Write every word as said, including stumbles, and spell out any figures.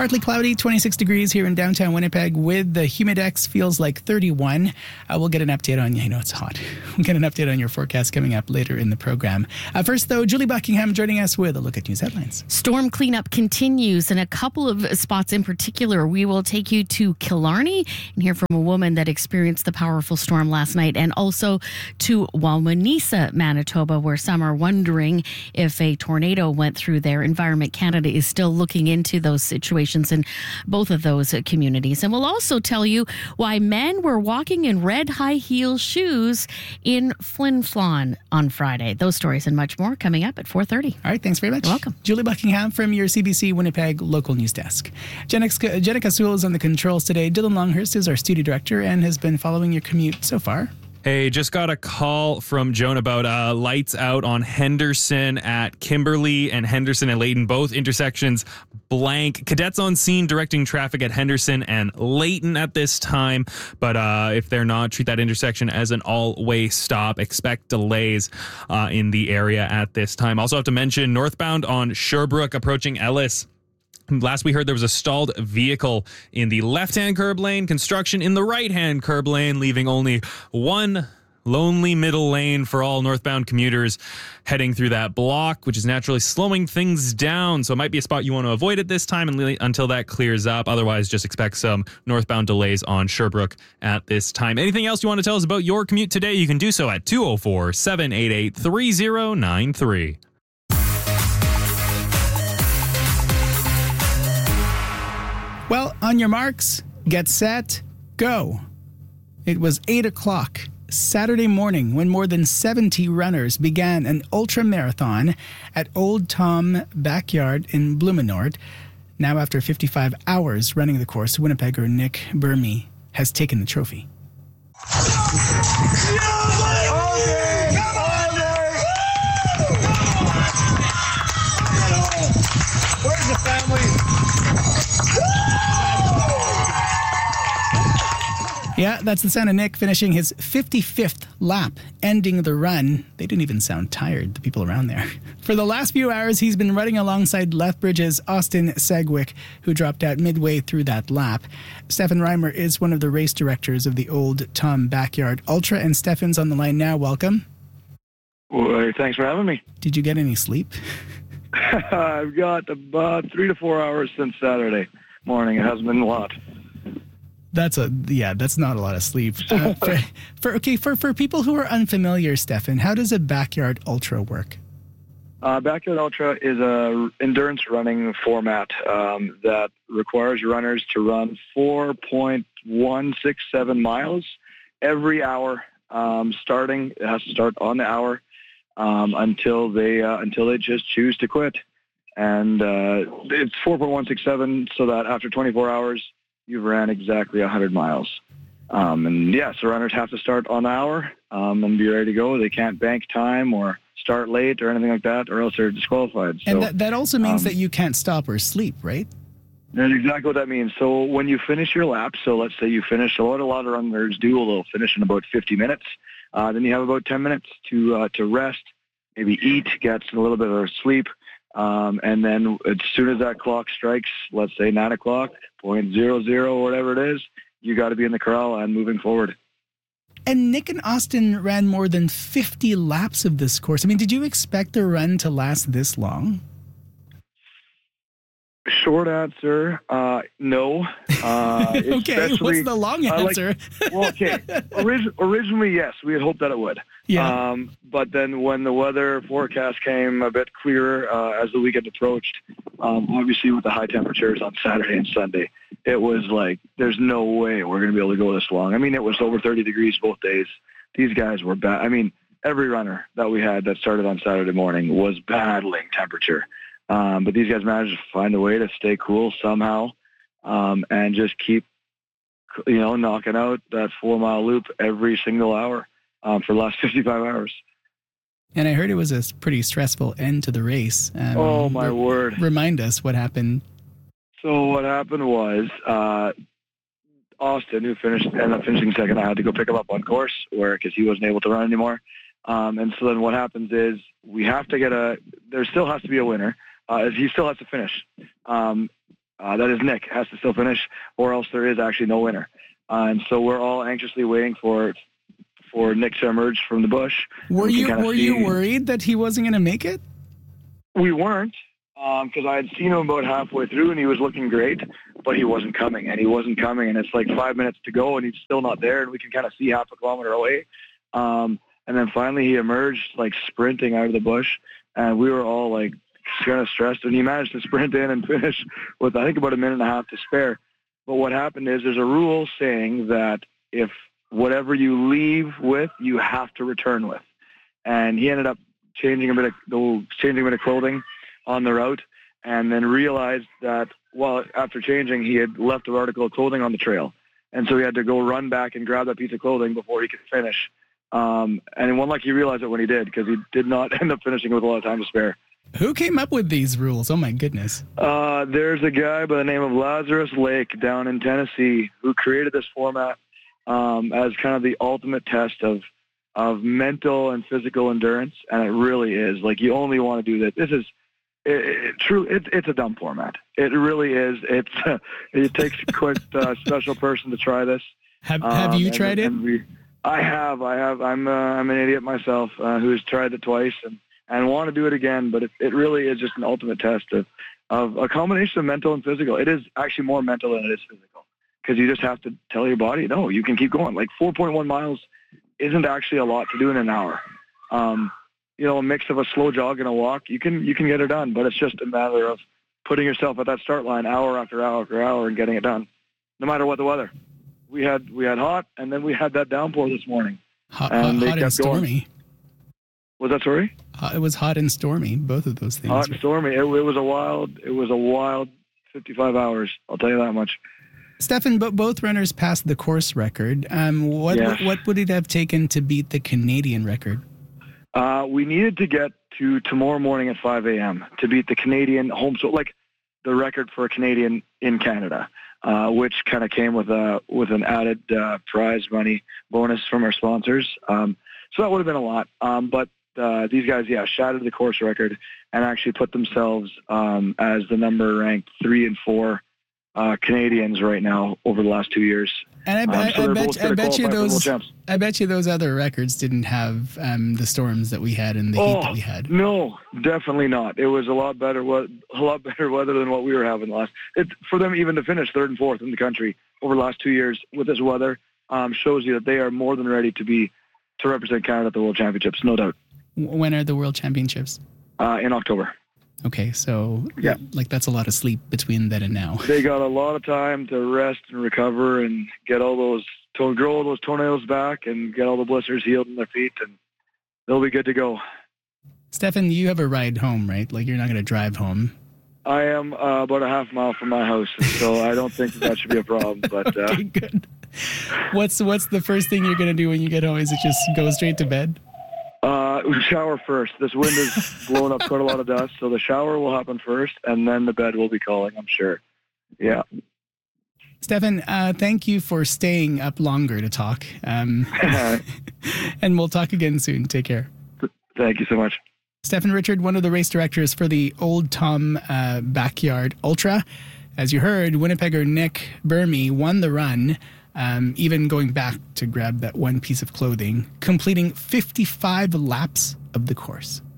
Partly cloudy, twenty-six degrees here in downtown Winnipeg with the Humidex feels like thirty-one. Uh, we'll get an update on you. I know it's hot. We'll get an update on your forecast coming up later in the program. Uh, first, though, Julie Buckingham joining us with a look at news headlines. Storm cleanup continues in a couple of spots in particular. We will take you to Killarney and hear from a woman that experienced the powerful storm last night, and also to Wawanesa, Manitoba, where some are wondering if a tornado went through there. Environment Canada is still looking into those situations in both of those communities. And we'll also tell you why men were walking in red high heel shoes in Flin Flon on Friday. Those stories and much more coming up at four thirty. All right, thanks very much. You're welcome. Julie Buckingham from your C B C Winnipeg local news desk. Jenica, Jenica Sewell is on the controls today. Dylan Longhurst is our studio director and has been following your commute so far. Hey, just got a call from Joan about uh, lights out on Henderson at Kimberly and Henderson and Layton, both intersections blank. Cadets on scene directing traffic at Henderson and Layton at this time. But uh, if they're not, treat that intersection as an all-way stop. Expect delays uh, in the area at this time. Also have to mention northbound on Sherbrooke approaching Ellis. Last we heard, there was a stalled vehicle in the left-hand curb lane, construction in the right-hand curb lane, leaving only one lonely middle lane for all northbound commuters heading through that block, which is naturally slowing things down. So it might be a spot you want to avoid at this time and until that clears up. Otherwise, just expect some northbound delays on Sherbrooke at this time. Anything else you want to tell us about your commute today, you can do so at two oh four, seven eight eight, three oh nine three. Well, on your marks, get set, go. It was eight o'clock Saturday morning when more than seventy runners began an ultra marathon at Old Tom Backyard in Blumenort. Now, after fifty-five hours running the course, Winnipegger Nick Burmy has taken the trophy. Where's the family? Yeah, that's the sound of Nick finishing his fifty-fifth lap, ending the run. They didn't even sound tired, the people around there. For the last few hours, he's been running alongside Lethbridge's Austin Segwick, who dropped out midway through that lap. Stefan Reimer is one of the race directors of the Old Tom Backyard Ultra, and Stefan's on the line now. Welcome. Well, thanks for having me. Did you get any sleep? I've got about three to four hours since Saturday morning. It hasn't been a lot. That's a yeah. That's not a lot of sleep. Uh, for, for okay, for for people who are unfamiliar, Stefan, how does a backyard ultra work? Uh, backyard ultra is a endurance running format um, that requires runners to run four point one six seven miles every hour. Um, starting, it has to start on the hour um, until they uh, until they just choose to quit. And uh, it's four point one six seven, so that after twenty-four hours. You've ran exactly one hundred miles. Um, and yes, the runners have to start on the hour um, and be ready to go. They can't bank time or start late or anything like that, or else they're disqualified. So, and that, that also means um, that you can't stop or sleep, right? That's exactly what that means. So when you finish your lap, so let's say you finish, so what a lot of runners do, they'll finish in about fifty minutes. Uh, then you have about ten minutes to uh, to rest, maybe eat, get a little bit of sleep. Um, and then as soon as that clock strikes, let's say nine o'clock, point zero zero, or whatever it is, you got to be in the corral and moving forward. And Nick and Austin ran more than fifty laps of this course. I mean, did you expect the run to last this long? Short answer, uh, no. Uh, okay, what's the long answer? Uh, like, well, okay. Orig- originally, yes, we had hoped that it would. Yeah. Um, but then when the weather forecast came a bit clearer uh, as the weekend approached, um, obviously with the high temperatures on Saturday and Sunday, it was like, there's no way we're going to be able to go this long. I mean, it was over thirty degrees both days. These guys were bad. I mean, every runner that we had that started on Saturday morning was battling temperature. Um, but these guys managed to find a way to stay cool somehow um, and just keep, you know, knocking out that four-mile loop every single hour um, for the last fifty-five hours. And I heard it was a pretty stressful end to the race. Um, oh, my re- word. Remind us what happened. So what happened was uh, Austin, who finished ended up finishing second, I had to go pick him up on course where because he wasn't able to run anymore. Um, and so then what happens is we have to get a – there still has to be a winner. Uh, as he still has to finish. Um, uh, that is Nick, has to still finish, or else there is actually no winner. Uh, and so we're all anxiously waiting for for Nick to emerge from the bush. Were We can you kinda were see- you worried that he wasn't going to make it? We weren't, because I had seen him about halfway through, and he was looking great, but he wasn't coming, and he wasn't coming, and it's like five minutes to go, and he's still not there, and we can kind of see half a kilometer away. Um, and then finally he emerged, like sprinting out of the bush, and we were all like kind of stressed, and he managed to sprint in and finish with, I think, about a minute and a half to spare. But what happened is there's a rule saying that if whatever you leave with, you have to return with. And he ended up changing a bit of changing a bit of clothing on the route, and then realized that, well, after changing, he had left an article of clothing on the trail. And so he had to go run back and grab that piece of clothing before he could finish. Um, and it wasn't like he realized it when he did, because he did not end up finishing with a lot of time to spare. Who came up with these rules? Oh, my goodness. Uh, there's a guy by the name of Lazarus Lake down in Tennessee who created this format um, as kind of the ultimate test of of mental and physical endurance, and it really is. Like, you only want to do that. This is it, it, true. It, it's a dumb format. It really is. It's uh, it takes quite a special person to try this. Have Have you Um, tried and, it? and we, I have. I have. I'm. Uh, I'm an idiot myself uh, who's tried it twice and, and want to do it again. But it, it really is just an ultimate test of, of a combination of mental and physical. It is actually more mental than it is physical, because you just have to tell your body, no, you can keep going. Like four point one miles isn't actually a lot to do in an hour. Um, you know, a mix of a slow jog and a walk, you can you can get it done. But it's just a matter of putting yourself at that start line hour after hour after hour and getting it done, no matter what the weather. We had we had hot, and then we had that downpour this morning. Hot, and hot, they hot and kept going. stormy. Was that sorry? Hot, it was hot and stormy, both of those things. Hot and stormy. It, it was a wild. It was a wild fifty-five hours. I'll tell you that much. Stefan, but both runners passed the course record. Um, what, Yes. what what would it have taken to beat the Canadian record? Uh, we needed to get to tomorrow morning at five a.m. to beat the Canadian home, so like the record for a Canadian in Canada, uh, which kind of came with a with an added uh, prize money bonus from our sponsors. Um, so that would have been a lot. Um, but uh, these guys, yeah, shattered the course record and actually put themselves um, as the number ranked three and four uh, Canadians right now over the last two years. And I, Um, I, so I they're bet both I gonna bet you qualify for world those champs. I bet you those other records didn't have um, the storms that we had and the heat that we had. No, definitely not. It was a lot better, we- a lot better weather than what we were having last. It for them even to finish third and fourth in the country over the last two years with this weather um, shows you that they are more than ready to be to represent Canada at the World Championships, no doubt. W- When are the World Championships? Uh, in October, Okay, so Yeah. like that's a lot of sleep between then and now. they got a lot of time to rest and recover and get all those to grow all those toenails back and get all the blisters healed in their feet, and they'll be good to go. Stefan, you have a ride home, right? Like you're not going to drive home. I am uh, about a half mile from my house, so I don't think that, that should be a problem. But uh, Okay, good. What's what's the first thing you're going to do when you get home? Is it just go straight to bed? Uh, shower first. This wind is blowing up quite a lot of dust, so the shower will happen first, and then the bed will be calling, I'm sure. Yeah. Stefan, uh, thank you for staying up longer to talk. Um, and we'll talk again soon. Take care. Thank you so much. Stefan Richard, one of the race directors for the Old Tom uh, Backyard Ultra. As you heard, Winnipegger Nick Burmy won the run, um, even going back to grab that one piece of clothing, completing fifty-five laps of the course.